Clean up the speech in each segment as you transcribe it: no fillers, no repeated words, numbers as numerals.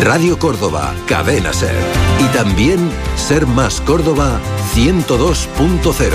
Radio Córdoba, Cadena Ser. Y también Ser Más Córdoba 102.0.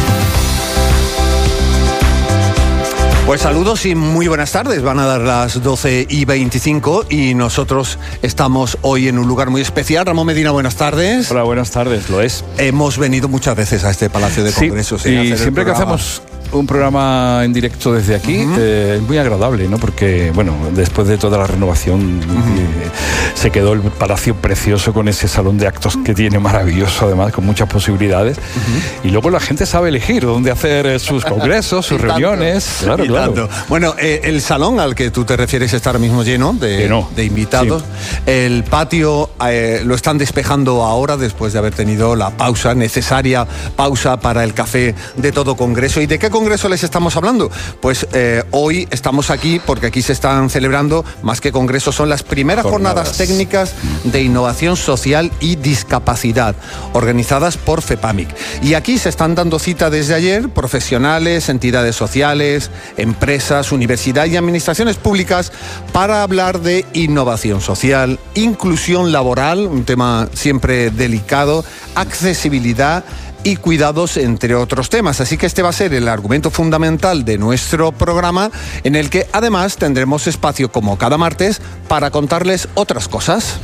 Pues saludos y muy buenas tardes. Van a dar las 12:25 y nosotros estamos hoy en un lugar muy especial. Ramón Medina, buenas tardes. Hola, buenas tardes, lo es. Hemos venido muchas veces a este Palacio de Congresos. Y siempre que hacemos un programa en directo desde aquí, es muy agradable, ¿no? Porque, bueno, después de toda la renovación, se quedó el palacio precioso con ese salón de actos que tiene maravilloso, además, con muchas posibilidades. Y luego la gente sabe elegir dónde hacer sus congresos, sus reuniones. Claro, claro. Bueno, el salón al que tú te refieres está ahora mismo lleno de invitados. Sí. El patio lo están despejando ahora, después de haber tenido la necesaria pausa para el café de todo congreso. ¿Y de qué congreso les estamos hablando? Pues hoy estamos aquí porque aquí se están celebrando, más que congresos, son las primeras jornadas técnicas de innovación social y discapacidad, organizadas por FEPAMIC. Y aquí se están dando cita desde ayer profesionales, entidades sociales, empresas, universidad y administraciones públicas para hablar de innovación social, inclusión laboral, un tema siempre delicado, accesibilidad y cuidados, entre otros temas. Así que este va a ser el argumento fundamental de nuestro programa, en el que además tendremos espacio, como cada martes, para contarles otras cosas.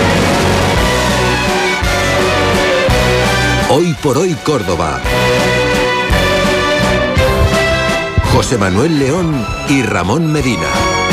Hoy por hoy Córdoba. José Manuel León y Ramón Medina.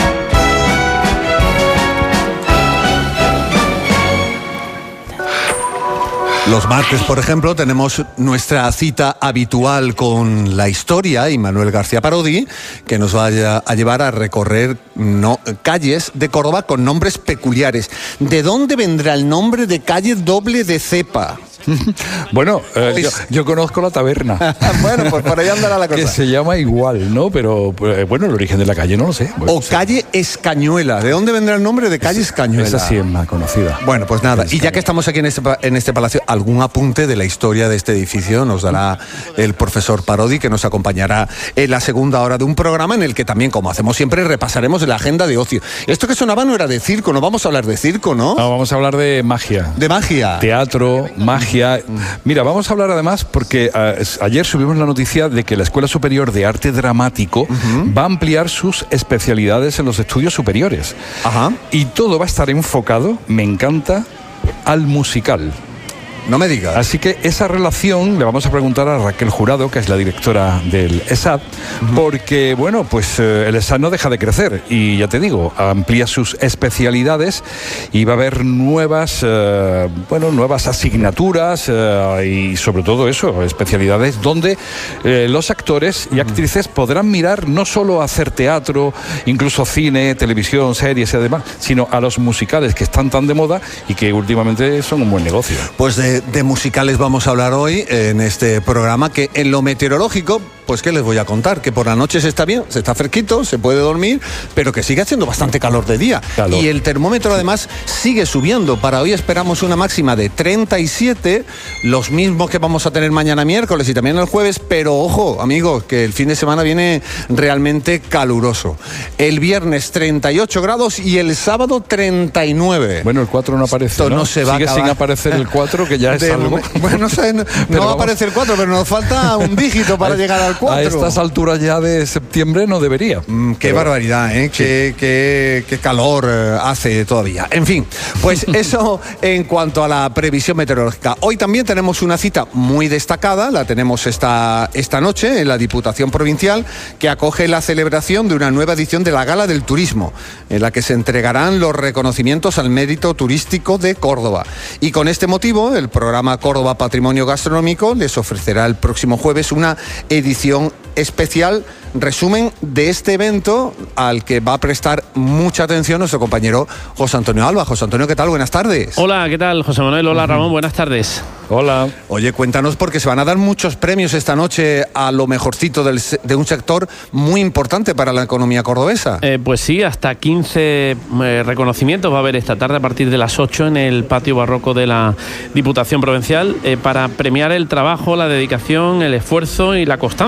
Los martes, por ejemplo, tenemos nuestra cita habitual con la historia y Manuel García Parodi, que nos va a llevar a recorrer calles de Córdoba con nombres peculiares. ¿De dónde vendrá el nombre de calle doble de cepa? Bueno, yo conozco la taberna. Bueno, pues por ahí andará la cosa. Que se llama igual, ¿no? Pero, bueno, el origen de la calle no lo sé. O calle Escañuela. ¿De dónde vendrá el nombre de calle Escañuela? Esa sí es más conocida. Bueno, pues nada. Y ya que estamos aquí en este palacio, algún apunte de la historia de este edificio nos dará el profesor Parodi, que nos acompañará en la segunda hora de un programa en el que también, como hacemos siempre, repasaremos la agenda de ocio. Esto que sonaba no era de circo, no vamos a hablar de circo, ¿no? No, vamos a hablar de magia. De magia. Teatro, magia. Mira, vamos a hablar además porque ayer subimos la noticia de que la Escuela Superior de Arte Dramático va a ampliar sus especialidades en los estudios superiores. Y todo va a estar enfocado, me encanta, al musical. No me digas. Así que esa relación le vamos a preguntar a Raquel Jurado, que es la directora del ESAD, porque, bueno, pues el ESAD no deja de crecer y, ya te digo, amplía sus especialidades y va a haber nuevas asignaturas y, sobre todo eso, especialidades donde los actores y actrices podrán mirar no solo a hacer teatro, incluso cine, televisión, series y demás, sino a los musicales que están tan de moda y que últimamente son un buen negocio. Pues de musicales vamos a hablar hoy en este programa, que en lo meteorológico, pues ¿qué les voy a contar? Que por la noche se está bien, se está fresquito, se puede dormir, pero que sigue haciendo bastante calor de día. Y el termómetro además sigue subiendo. Para hoy esperamos una máxima de 37, los mismos que vamos a tener mañana miércoles y también el jueves, pero ojo, amigos, que el fin de semana viene realmente caluroso. El viernes 38 grados y el sábado 39. Bueno, el 4 no aparece, ¿no? No se va sigue sin aparecer el 4, que ya es algo. Bueno, no va a aparecer el 4, pero nos falta un dígito para llegar al 4. A estas alturas ya de septiembre no debería. Qué barbaridad, ¿eh? Sí. Qué calor hace todavía. En fin, pues eso en cuanto a la previsión meteorológica. Hoy también tenemos una cita muy destacada, la tenemos esta noche en la Diputación Provincial, que acoge la celebración de una nueva edición de la Gala del Turismo, en la que se entregarán los reconocimientos al mérito turístico de Córdoba. Y con este motivo, el programa Córdoba Patrimonio Gastronómico les ofrecerá el próximo jueves una edición especial, resumen de este evento al que va a prestar mucha atención nuestro compañero José Antonio Alba. José Antonio, ¿qué tal? Buenas tardes. Hola, ¿qué tal, José Manuel? Hola, Ramón, buenas tardes. Hola. Oye, cuéntanos, porque se van a dar muchos premios esta noche a lo mejorcito de un sector muy importante para la economía cordobesa. Pues sí, hasta 15 reconocimientos va a haber esta tarde a partir de las 8 en el patio barroco de la Diputación Provincial para premiar el trabajo, la dedicación, el esfuerzo y la constancia del sector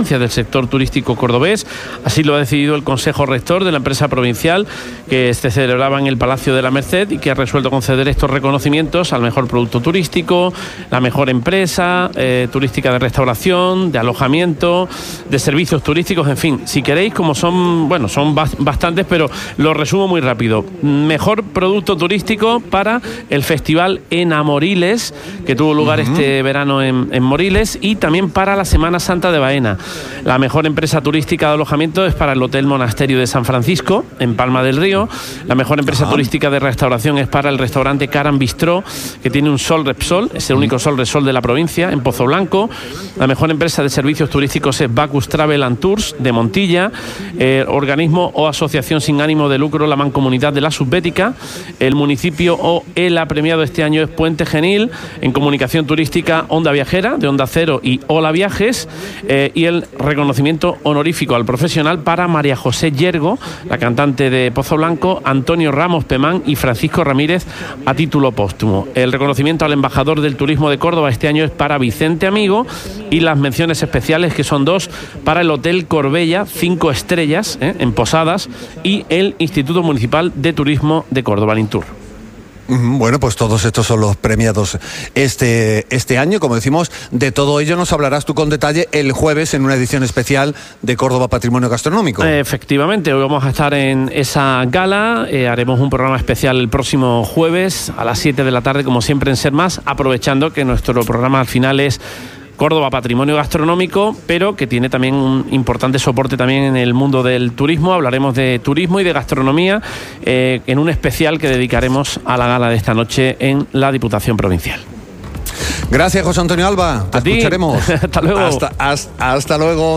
sector turístico cordobés. Así lo ha decidido el Consejo Rector de la empresa provincial, que se celebraba en el Palacio de la Merced y que ha resuelto conceder estos reconocimientos al mejor producto turístico, la mejor empresa turística de restauración, de alojamiento, de servicios turísticos, en fin, si queréis, como son bastantes, pero lo resumo muy rápido. Mejor producto turístico para el Festival en Amoriles, que tuvo lugar este verano en Moriles, y también para la Semana Santa de Baena. La mejor empresa turística de alojamiento es para el Hotel Monasterio de San Francisco, en Palma del Río. La mejor empresa turística de restauración es para el restaurante Caram Bistró, que tiene un Sol Repsol, es el único Sol Repsol de la provincia, en Pozo Blanco. La mejor empresa de servicios turísticos es Bacus Travel and Tours, de Montilla. Organismo o asociación sin ánimo de lucro, la Mancomunidad de la Subbética. El municipio o ELA premiado este año es Puente Genil. En comunicación turística, Onda Viajera, de Onda Cero y Hola Viajes. Y el reconocimiento honorífico al profesional para María José Yergo, la cantante de Pozo Blanco, Antonio Ramos Pemán y Francisco Ramírez, a título póstumo. El reconocimiento al embajador del turismo de Córdoba este año es para Vicente Amigo, y las menciones especiales, que son 2, para el Hotel Corbella, 5 estrellas en Posadas, y el Instituto Municipal de Turismo de Córdoba, Intur. Bueno, pues todos estos son los premiados este año. Como decimos, de todo ello nos hablarás tú con detalle el jueves en una edición especial de Córdoba Patrimonio Gastronómico. Efectivamente, hoy vamos a estar en esa gala. Haremos un programa especial el próximo jueves a las 7 de la tarde, como siempre en Ser Más, aprovechando que nuestro programa al final es Córdoba Patrimonio Gastronómico, pero que tiene también un importante soporte también en el mundo del turismo. Hablaremos de turismo y de gastronomía en un especial que dedicaremos a la gala de esta noche en la Diputación Provincial. Gracias, José Antonio Alba. Te escucharemos. Hasta luego. Hasta luego.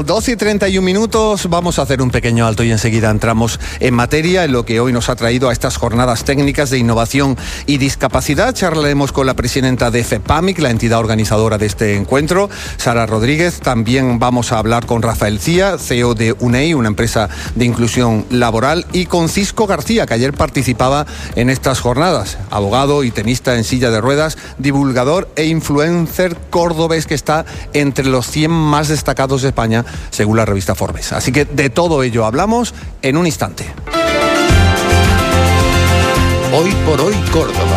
12:31. Vamos a hacer un pequeño alto y enseguida entramos en materia, en lo que hoy nos ha traído a estas jornadas técnicas de innovación y discapacidad. Charlaremos con la presidenta de FEPAMIC, la entidad organizadora de este encuentro, Sara Rodríguez. También vamos a hablar con Rafael Cía, CEO de UNEI, una empresa de inclusión laboral, y con Cisco García, que ayer participaba en estas jornadas. Abogado y tenista en silla de ruedas, divulgador e influencer cordobés, que está entre los 100 más destacados de España, según la revista Forbes. Así que de todo ello hablamos en un instante. Hoy por hoy, Córdoba.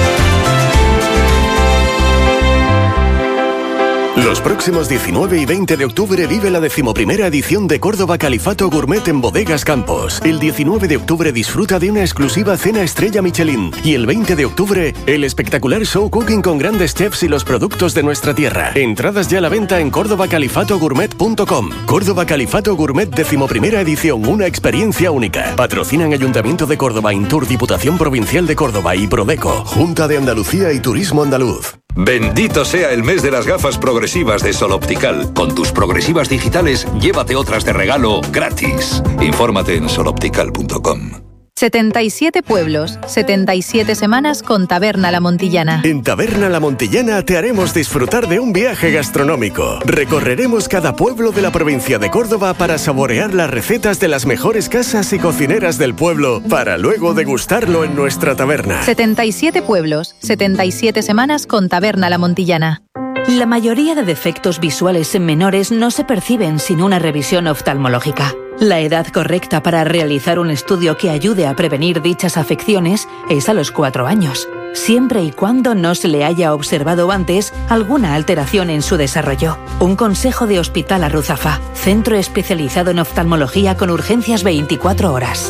Los próximos 19 y 20 de octubre vive la 11ª edición de Córdoba Califato Gourmet en Bodegas Campos. El 19 de octubre disfruta de una exclusiva cena estrella Michelin. Y el 20 de octubre, el espectacular show cooking con grandes chefs y los productos de nuestra tierra. Entradas ya a la venta en cordobacalifatogourmet.com. Córdoba Califato Gourmet 11ª edición, una experiencia única. Patrocinan Ayuntamiento de Córdoba, Intur, Diputación Provincial de Córdoba y Prodeco, Junta de Andalucía y Turismo Andaluz. Bendito sea el mes de las gafas progresivas de Sol Optical. Con tus progresivas digitales, llévate otras de regalo gratis. Infórmate en soloptical.com. 77 pueblos, 77 semanas con Taberna La Montillana. En Taberna La Montillana te haremos disfrutar de un viaje gastronómico. Recorreremos cada pueblo de la provincia de Córdoba para saborear las recetas de las mejores casas y cocineras del pueblo, para luego degustarlo en nuestra taberna. 77 pueblos, 77 semanas con Taberna La Montillana. La mayoría de defectos visuales en menores no se perciben sin una revisión oftalmológica. La edad correcta para realizar un estudio que ayude a prevenir dichas afecciones es a los 4 años, siempre y cuando no se le haya observado antes alguna alteración en su desarrollo. Un consejo de Hospital Arruzafa, centro especializado en oftalmología con urgencias 24 horas.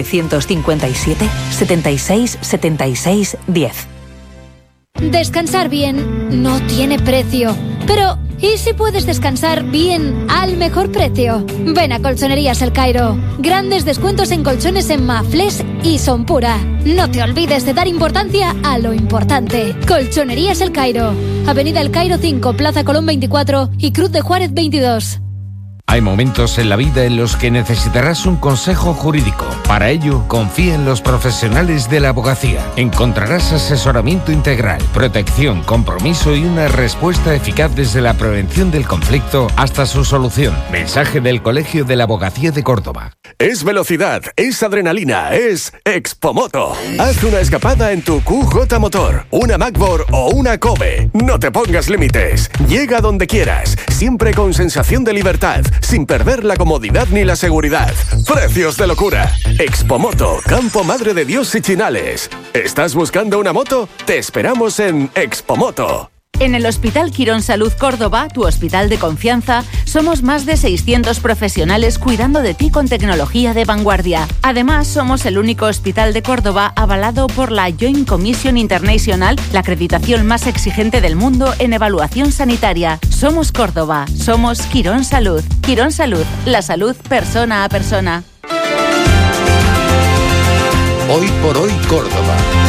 957 76 76 10. Descansar bien no tiene precio, pero ¿y si puedes descansar bien al mejor precio? Ven a Colchonerías El Cairo. Grandes descuentos en colchones en Mafles y Sonpura. No te olvides de dar importancia a lo importante. Colchonerías El Cairo. Avenida El Cairo 5, Plaza Colón 24 y Cruz de Juárez 22. Hay momentos en la vida en los que necesitarás un consejo jurídico. Para ello, confía en los profesionales de la abogacía. Encontrarás asesoramiento integral, protección, compromiso y una respuesta eficaz desde la prevención del conflicto hasta su solución. Mensaje del Colegio de la Abogacía de Córdoba. Es velocidad, es adrenalina, es Expomoto. Haz una escapada en tu QJ Motor, una Macbor o una Kobe. No te pongas límites. Llega donde quieras, siempre con sensación de libertad. sin perder la comodidad ni la seguridad. ¡Precios de locura! Expomoto, Campo Madre de Dios y Chinales. ¿Estás buscando una moto? Te esperamos en Expomoto. En el Hospital Quirón Salud Córdoba, tu hospital de confianza, somos más de 600 profesionales cuidando de ti con tecnología de vanguardia. Además, somos el único hospital de Córdoba avalado por la Joint Commission International, la acreditación más exigente del mundo en evaluación sanitaria. Somos Córdoba, somos Quirón Salud. Quirón Salud, la salud persona a persona. Hoy por hoy Córdoba.